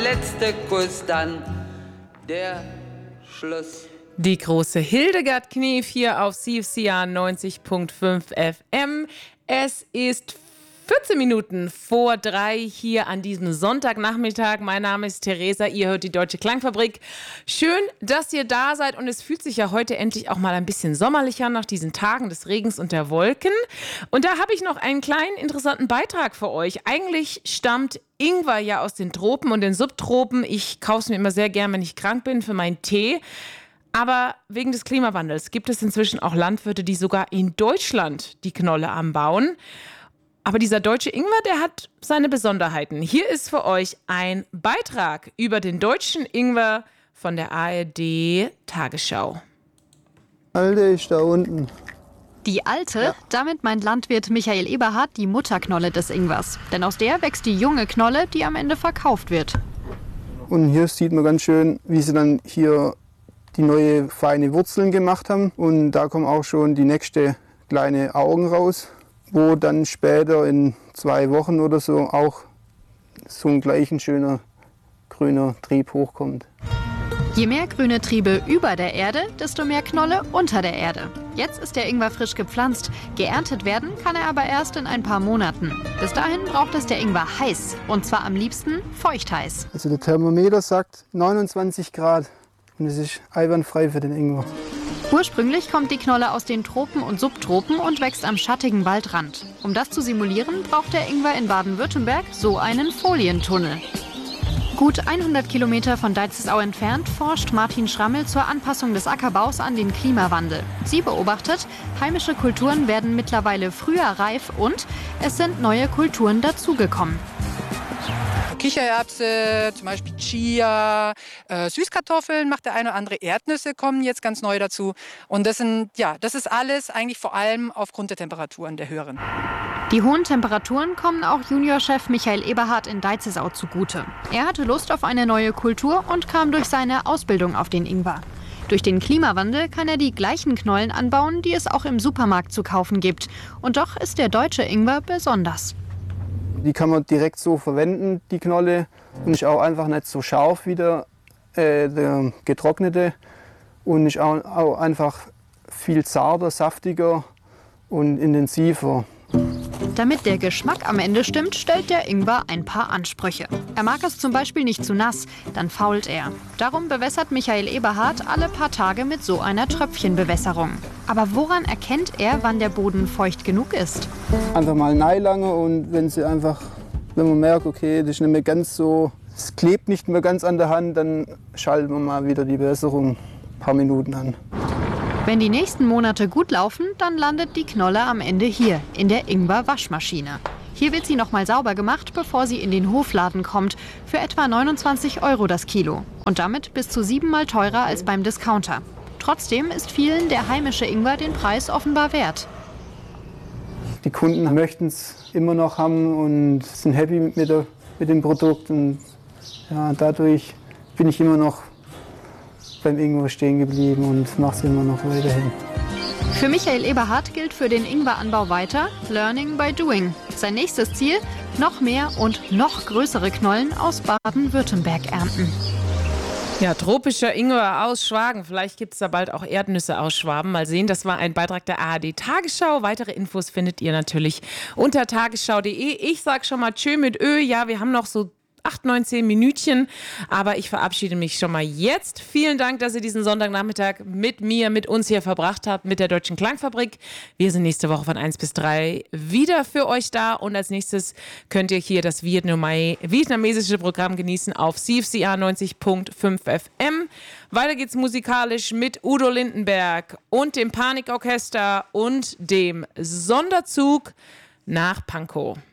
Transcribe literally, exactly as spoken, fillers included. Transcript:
letzte Kuss, dann der Schluss. Die große Hildegard Knef hier auf C F C A neunzig Komma fünf F M. Es ist vierzehn Minuten vor drei hier an diesem Sonntagnachmittag. Mein Name ist Theresa, ihr hört die Deutsche Klangfabrik. Schön, dass ihr da seid und es fühlt sich ja heute endlich auch mal ein bisschen sommerlicher nach diesen Tagen des Regens und der Wolken. Und da habe ich noch einen kleinen interessanten Beitrag für euch. Eigentlich stammt Ingwer ja aus den Tropen und den Subtropen. Ich kaufe es mir immer sehr gern, wenn ich krank bin, für meinen Tee. Aber wegen des Klimawandels gibt es inzwischen auch Landwirte, die sogar in Deutschland die Knolle anbauen. Aber dieser deutsche Ingwer, der hat seine Besonderheiten. Hier ist für euch ein Beitrag über den deutschen Ingwer von der A R D Tagesschau. Alte ist da unten. Die alte, Ja. Damit meint Landwirt Michael Eberhardt die Mutterknolle des Ingwers. Denn aus der wächst die junge Knolle, die am Ende verkauft wird. Und hier sieht man ganz schön, wie sie dann hier die neue feine Wurzeln gemacht haben. Und da kommen auch schon die nächste kleine Augen raus, wo dann später in zwei Wochen oder so auch so ein gleich schöner grüner Trieb hochkommt. Je mehr grüne Triebe über der Erde, desto mehr Knolle unter der Erde. Jetzt ist der Ingwer frisch gepflanzt. Geerntet werden kann er aber erst in ein paar Monaten. Bis dahin braucht es der Ingwer heiß. Und zwar am liebsten feuchtheiß. Also der Thermometer sagt neunundzwanzig Grad und es ist einwandfrei für den Ingwer. Ursprünglich kommt die Knolle aus den Tropen und Subtropen und wächst am schattigen Waldrand. Um das zu simulieren, braucht der Ingwer in Baden-Württemberg so einen Folientunnel. Gut hundert Kilometer von Deizesau entfernt forscht Martin Schrammel zur Anpassung des Ackerbaus an den Klimawandel. Sie beobachtet, heimische Kulturen werden mittlerweile früher reif und es sind neue Kulturen dazugekommen. Kichererbse, zum Beispiel Chia, äh, Süßkartoffeln macht der eine oder andere, Erdnüsse kommen jetzt ganz neu dazu. Und das sind, ja, das ist alles eigentlich vor allem aufgrund der Temperaturen, der höheren. Die hohen Temperaturen kommen auch Juniorchef Michael Eberhardt in Deizesau zugute. Er hatte Lust auf eine neue Kultur und kam durch seine Ausbildung auf den Ingwer. Durch den Klimawandel kann er die gleichen Knollen anbauen, die es auch im Supermarkt zu kaufen gibt. Und doch ist der deutsche Ingwer besonders. Die kann man direkt so verwenden, die Knolle. Und ist auch einfach nicht so scharf wie der, äh, der getrocknete. Und ist auch, auch einfach viel zarter, saftiger und intensiver. Damit der Geschmack am Ende stimmt, stellt der Ingwer ein paar Ansprüche. Er mag es zum Beispiel nicht zu nass, dann fault er. Darum bewässert Michael Eberhardt alle paar Tage mit so einer Tröpfchenbewässerung. Aber woran erkennt er, wann der Boden feucht genug ist? Einfach mal neilange und wenn sie einfach, wenn man merkt, okay, das ist nicht mehr ganz so, es klebt nicht mehr ganz an der Hand, dann schalten wir mal wieder die Bewässerung ein paar Minuten an. Wenn die nächsten Monate gut laufen, dann landet die Knolle am Ende hier, in der Ingwer-Waschmaschine. Hier wird sie nochmal sauber gemacht, bevor sie in den Hofladen kommt, für etwa neunundzwanzig Euro das Kilo. Und damit bis zu siebenmal teurer als beim Discounter. Trotzdem ist vielen der heimische Ingwer den Preis offenbar wert. Die Kunden möchten es immer noch haben und sind happy mit, der, mit dem Produkt. Und ja, dadurch bin ich immer noch beim Ingwer stehen geblieben und mache es immer noch weiterhin. Für Michael Eberhardt gilt für den Ingweranbau weiter Learning by Doing. Sein nächstes Ziel, noch mehr und noch größere Knollen aus Baden-Württemberg ernten. Ja, tropischer Ingwer aus Schwaben. Vielleicht gibt es da bald auch Erdnüsse aus Schwaben. Mal sehen, das war ein Beitrag der A R D Tagesschau. Weitere Infos findet ihr natürlich unter tagesschau punkt de. Ich sag schon mal tschö mit Ö. Ja, wir haben noch so acht, neun, zehn Minütchen, aber ich verabschiede mich schon mal jetzt. Vielen Dank, dass ihr diesen Sonntagnachmittag mit mir, mit uns hier verbracht habt, mit der Deutschen Klangfabrik. Wir sind nächste Woche von eins bis drei wieder für euch da und als nächstes könnt ihr hier das vietnamesische Programm genießen auf C F C A neunzig Komma fünf F M. Weiter geht's musikalisch mit Udo Lindenberg und dem Panikorchester und dem Sonderzug nach Pankow.